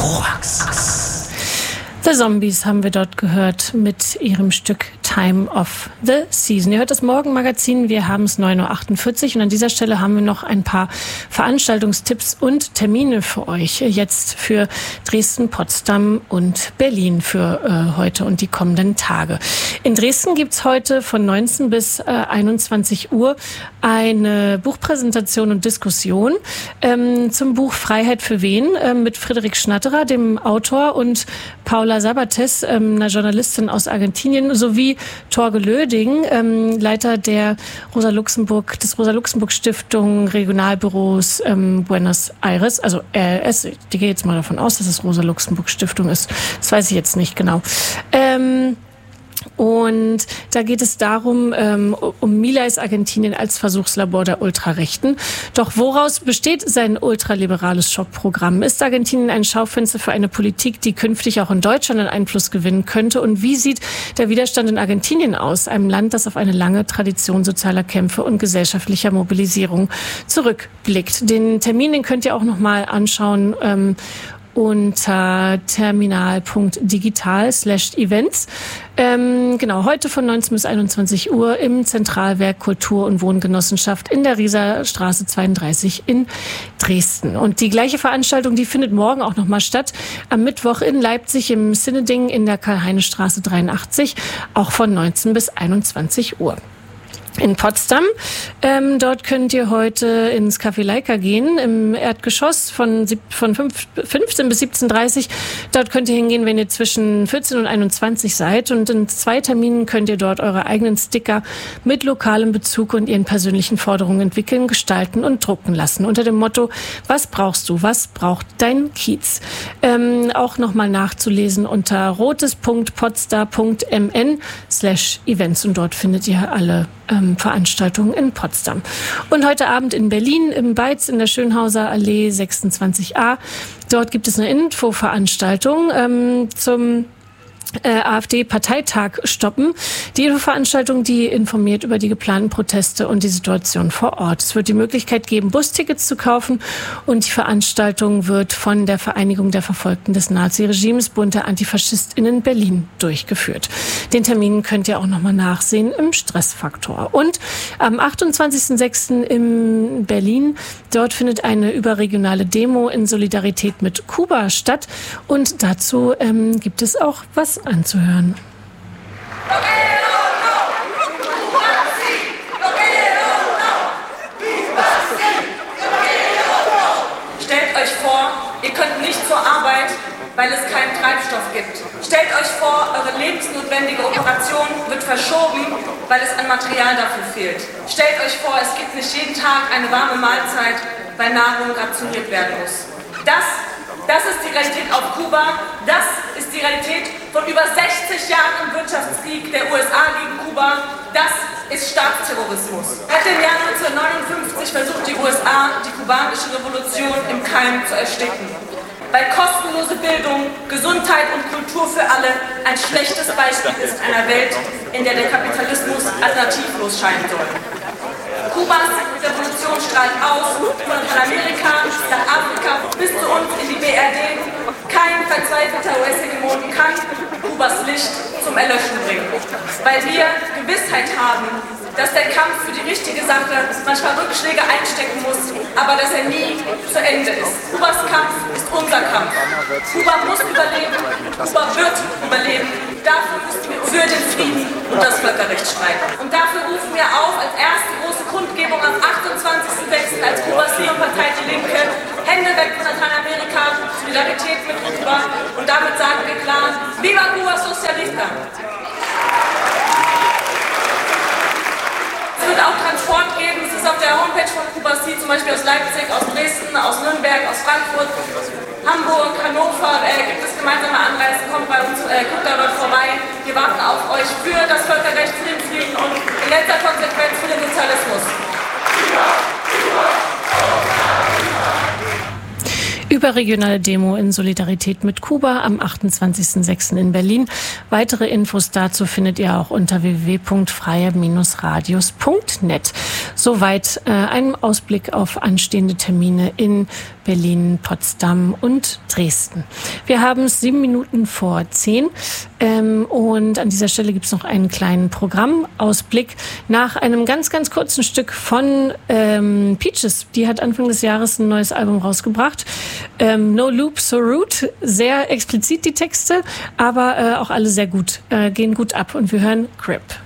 Korax. The Zombies haben wir dort gehört mit ihrem Stück Time of the Season. Ihr hört das Morgenmagazin, wir haben es 9.48 Uhr und an dieser Stelle haben wir noch ein paar Veranstaltungstipps und Termine für euch. Jetzt für Dresden, Potsdam und Berlin für heute und die kommenden Tage. In Dresden gibt's heute von 19 bis 21 Uhr eine Buchpräsentation und Diskussion zum Buch Freiheit für wen mit Friedrich Schnatterer, dem Autor, und Paula Sabates, einer Journalistin aus Argentinien, sowie Torge Löding, Leiter der des Rosa-Luxemburg-Stiftung Regionalbüros Buenos Aires. Also ich gehe jetzt mal davon aus, dass es Rosa-Luxemburg-Stiftung ist. Das weiß ich jetzt nicht genau. Und da geht es darum, um Milais Argentinien als Versuchslabor der Ultrarechten. Doch woraus besteht sein ultraliberales Schockprogramm? Ist Argentinien ein Schaufenster für eine Politik, die künftig auch in Deutschland einen Einfluss gewinnen könnte? Und wie sieht der Widerstand in Argentinien aus? Einem Land, das auf eine lange Tradition sozialer Kämpfe und gesellschaftlicher Mobilisierung zurückblickt. Den Termin, den könnt ihr auch noch mal anschauen, unter terminal.digital/events. Genau, heute von 19 bis 21 Uhr im Zentralwerk Kultur- und Wohngenossenschaft in der Rieserstraße 32 in Dresden. Und die gleiche Veranstaltung, die findet morgen auch nochmal statt. Am Mittwoch in Leipzig im Sineding in der Karl-Heine-Straße 83, auch von 19 bis 21 Uhr. In Potsdam, dort könnt ihr heute ins Café Leica gehen, im Erdgeschoss von 15 bis 17.30 Uhr. Dort könnt ihr hingehen, wenn ihr zwischen 14 und 21 seid. Und in 2 Terminen könnt ihr dort eure eigenen Sticker mit lokalem Bezug und ihren persönlichen Forderungen entwickeln, gestalten und drucken lassen. Unter dem Motto, was brauchst du, was braucht dein Kiez? Auch nochmal nachzulesen unter rotes.potsdam.mn/events. Und dort findet ihr alle Veranstaltungen in Potsdam. Und heute Abend in Berlin im Beitz in der Schönhauser Allee 26a. Dort gibt es eine Infoveranstaltung zum AfD-Parteitag stoppen. Die Veranstaltung, die informiert über die geplanten Proteste und die Situation vor Ort. Es wird die Möglichkeit geben, Bustickets zu kaufen, und die Veranstaltung wird von der Vereinigung der Verfolgten des Naziregimes, Bund der AntifaschistInnen Berlin, durchgeführt. Den Termin könnt ihr auch nochmal nachsehen im Stressfaktor. Und am 28.06. in Berlin, dort findet eine überregionale Demo in Solidarität mit Kuba statt, und dazu gibt es auch was anzuhören. Stellt euch vor, ihr könnt nicht zur Arbeit, weil es keinen Treibstoff gibt. Stellt euch vor, eure lebensnotwendige Operation wird verschoben, weil es an Material dafür fehlt. Stellt euch vor, es gibt nicht jeden Tag eine warme Mahlzeit, weil Nahrung rationiert werden muss. Das ist die Realität auf Kuba. Das ist die Realität von über 60 Jahren im Wirtschaftskrieg der USA gegen Kuba. Das ist Staatsterrorismus. Seit dem Jahr 1959 versucht die USA, die kubanische Revolution im Keim zu ersticken. Weil kostenlose Bildung, Gesundheit und Kultur für alle ein schlechtes Beispiel ist einer Welt, in der der Kapitalismus alternativlos scheinen soll. Kubas Revolution strahlt aus, von Amerika nach Afrika bis zu uns in die BRD. Kein verzweifelter US-Hegemon kann Kubas Licht zum Erlöschen bringen. Weil wir Gewissheit haben, dass der Kampf für die richtige Sache manchmal Rückschläge einstecken muss, aber dass er nie zu Ende ist. Kubas Kampf ist unser Kampf. Kuba muss überleben, Kuba wird überleben. Dafür müssen wir für den Frieden und das Völkerrecht streiten. Und dafür rufen wir auf, als erste große Kundgebung am 28.06. als Kubas Partei Die Linke, Hände weg von Lateinamerika, Solidarität mit Kuba. Und damit sagen wir klar, Viva Cuba Socialista! Es wird auch Transport geben, es ist auf der Homepage von Kuba Sie, zum Beispiel aus Leipzig, aus Dresden, aus Nürnberg, aus Frankfurt, Hamburg, Hannover, gibt es gemeinsame Anreisen, kommt bei uns, guckt da dort vorbei. Wir warten auf euch für das Völkerrecht, für den Frieden und in letzter Konsequenz für den Sozialismus. Überregionale Demo in Solidarität mit Kuba am 28.06. in Berlin. Weitere Infos dazu findet ihr auch unter www.freie-radios.net. Soweit ein Ausblick auf anstehende Termine in Berlin, Potsdam und Dresden. Wir haben es 7 Minuten vor 10 und an dieser Stelle gibt es noch einen kleinen Programmausblick nach einem ganz, ganz kurzen Stück von Peaches. Die hat Anfang des Jahres ein neues Album rausgebracht. No Loop, So Rude. Sehr explizit die Texte, aber auch alle sehr gut, gehen gut ab. Und wir hören Grip.